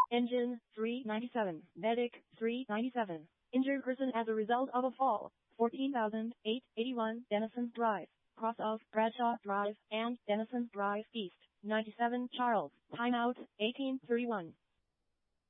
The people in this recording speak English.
Engine 397. Medic 397. Injured person as a result of a fall. 14,881 Denison Drive. Cross of Bradshaw Drive and Denison Drive East. 97 Charles. Timeout 1831.